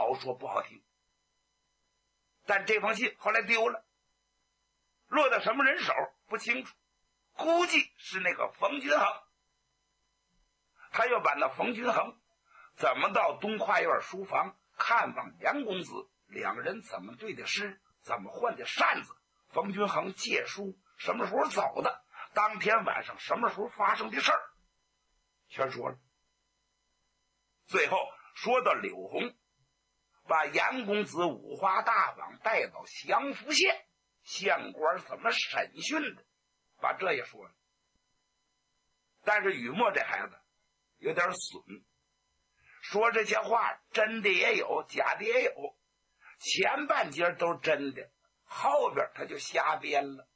好说不好听。但这封信后来丢了，落到什么人手不清楚，估计是那个冯君衡。他又把那冯君衡怎么到东跨院书房看望杨公子，两个人怎么对的诗，怎么换的扇子，冯君衡借书什么时候走的，当天晚上什么时候发生的事儿，全说了。最后说到柳红把杨公子五花大绑带到降福县，县官怎么审讯的，把这也说了。但是雨墨这孩子有点损，说这些话真的也有，假的也有，前半截都是真的，后边他就瞎编了。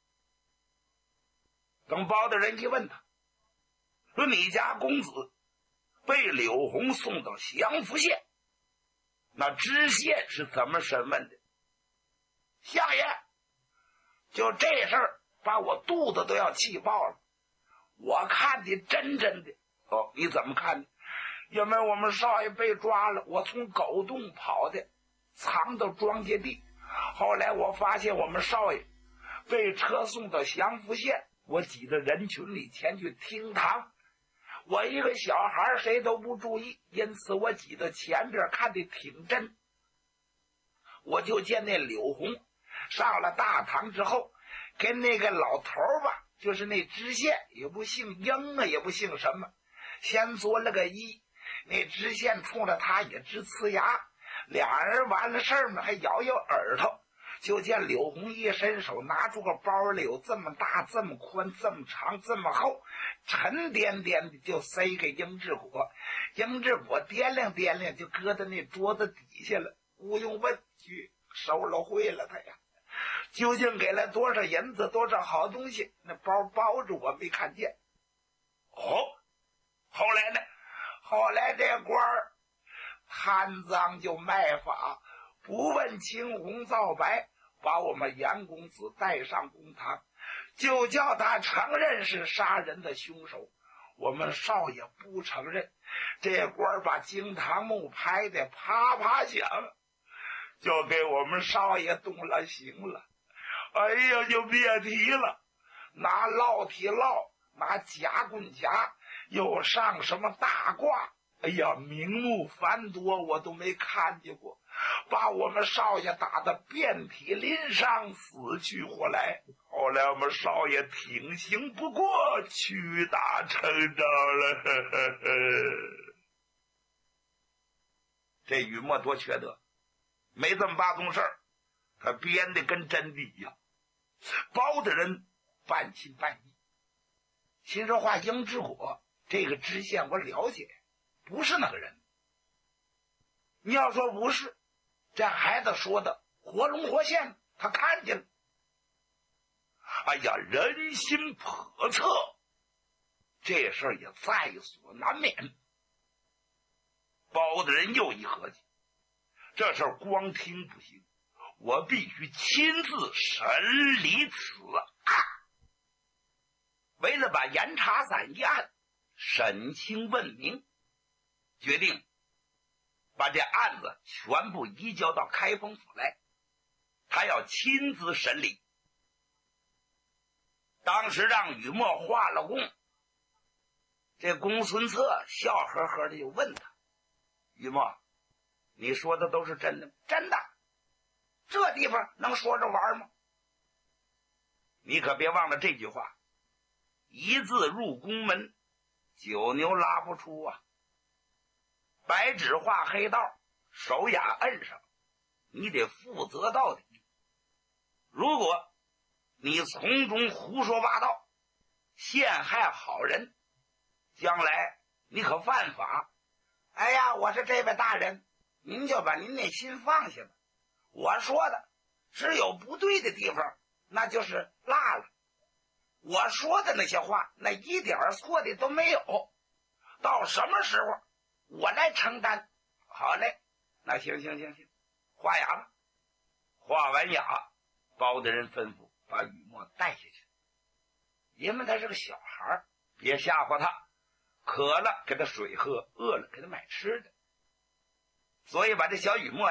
等包大人一问他，说你家公子被柳红送到降福县，那知县是怎么审问的？相爷，就这事儿把我肚子都要气爆了，我看的真的。哦，你怎么看的？因为我们少爷被抓了，我从狗洞跑的，藏到庄稼地，后来我发现我们少爷被车送到降福县，我挤到人群里前去听堂，我一个小孩谁都不注意，因此我挤到前边看得挺真。我就见那柳红上了大堂之后，跟那个老头吧，就是那知县，也不姓英啊，也不姓什么，先做了个揖，那知县冲着他也直呲牙，俩人完了事儿嘛，还咬咬耳朵。就见柳红一伸手拿出个包里，有这么大这么宽这么长这么厚，沉甸甸的就塞给英志果，英志果掂量掂量就搁在那桌子底下了，不用问去收了会了他呀。究竟给了多少银子多少好东西，那包包着我没看见。哦，后来呢？后来这官儿贪赃就卖法，不问青红皂白，把我们杨公子带上公堂，就叫他承认是杀人的凶手。我们少爷不承认，这官儿把惊堂木拍的啪啪响，就给我们少爷动了刑了。哎呀，就别提了，拿烙铁烙，拿夹棍夹，又上什么大褂，哎呀，名目繁多，我都没看见过，把我们少爷打得遍体鳞伤，死去活来。后来我们少爷挺刑不过，屈打成招了。这雨墨多缺德，没这么八宗事儿，他编的跟真的一样，包的人半信半疑。心说话，英之果这个知县我了解，不是那个人。你要说不是，这孩子说的活龙活现，他看见了。哎呀，人心叵测，这事儿也在所难免。包的人又一合计，这事儿光听不行，我必须亲自审理此案。为了把严查散一案审清问明，决定把这案子全部移交到开封府来，他要亲自审理。当时让雨墨画了供，这公孙策笑呵呵的就问他，雨墨，你说的都是真的吗？真的，这地方能说着玩吗？你可别忘了这句话，一字入宫门，九牛拉不出啊。白纸画黑道，手雅摁上，你得负责到底。如果你从中胡说八道，陷害好人，将来你可犯法。哎呀，我是这位大人，您就把您那心放下吧。我说的只有不对的地方，那就是落了。我说的那些话，那一点错的都没有。到什么时候我来承担？好嘞，那行，画押吧。画完押，包大人吩咐把雨墨带下去，因为他是个小孩，别吓唬他，渴了给他水喝，饿了给他买吃的，所以把这小雨墨